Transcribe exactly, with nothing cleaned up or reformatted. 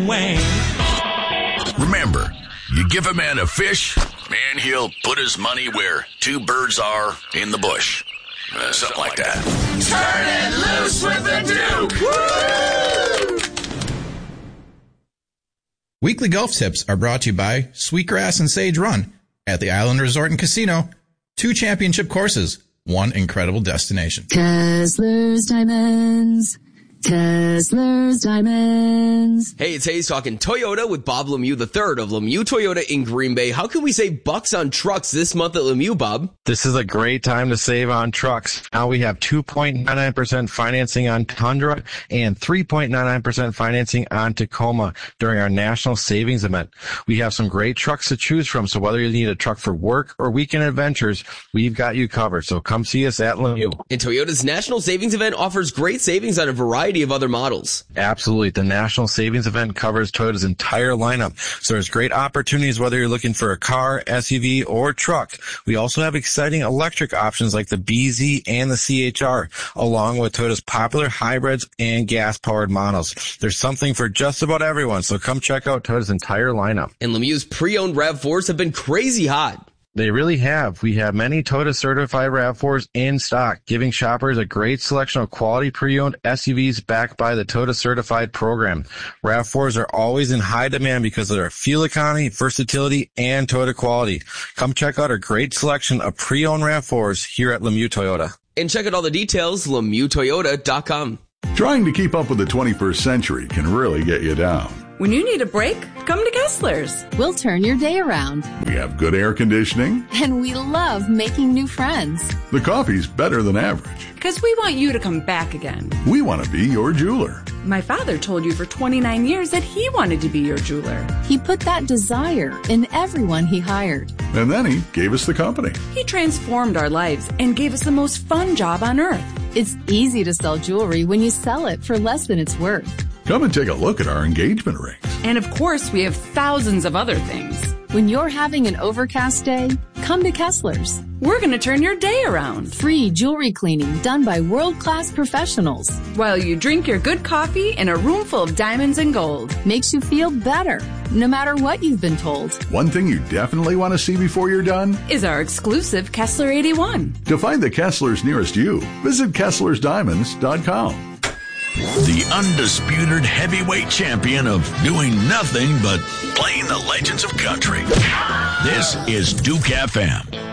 chicken wing. Remember, you give a man a fish, and he'll put his money where two birds are in the bush. Uh, something like that. Turn it loose with the Duke! Woo! Weekly golf tips are brought to you by Sweetgrass and Sage Run at the Island Resort and Casino. Two championship courses, one incredible destination. Kessler's Diamonds. Kessler's Diamonds. Hey, it's Hayes talking Toyota with Bob Lemieux the third of Lemieux Toyota in Green Bay. How can we save bucks on trucks this month at Lemieux, Bob? This is a great time to save on trucks. Now we have two point nine nine percent financing on Tundra and three point nine nine percent financing on Tacoma during our national savings event. We have some great trucks to choose from, so whether you need a truck for work or weekend adventures, we've got you covered. So come see us at Lemieux. And Toyota's national savings event offers great savings on a variety of other models. Absolutely. The National Savings Event covers Toyota's entire lineup. So there's great opportunities whether you're looking for a car, S U V, or truck. We also have exciting electric options like the B Z and the C H R, along with Toyota's popular hybrids and gas-powered models. There's something for just about everyone, so come check out Toyota's entire lineup. And Lemieux's pre-owned RAV fours have been crazy hot. They really have. We have many Toyota certified RAV fours in stock, giving shoppers a great selection of quality pre-owned S U Vs backed by the Toyota certified program. RAV fours are always in high demand because of their fuel economy, versatility, and Toyota quality. Come check out our great selection of pre-owned RAV fours here at Lemieux Toyota. And check out all the details, Lemieux Toyota dot com. Trying to keep up with the twenty-first century can really get you down. When you need a break, come to Kessler's. We'll turn your day around. We have good air conditioning. And we love making new friends. The coffee's better than average. Because we want you to come back again. We want to be your jeweler. My father told you for twenty-nine years that he wanted to be your jeweler. He put that desire in everyone he hired. And then he gave us the company. He transformed our lives and gave us the most fun job on earth. It's easy to sell jewelry when you sell it for less than it's worth. Come and take a look at our engagement rings. And of course, we have thousands of other things. When you're having an overcast day, come to Kessler's. We're going to turn your day around. Free jewelry cleaning done by world-class professionals. While you drink your good coffee in a room full of diamonds and gold. Makes you feel better, no matter what you've been told. One thing you definitely want to see before you're done is our exclusive Kessler eighty-one. To find the Kesslers nearest you, visit Kesslers Diamonds dot com. The undisputed heavyweight champion of doing nothing but playing the legends of country. This is Duke F M.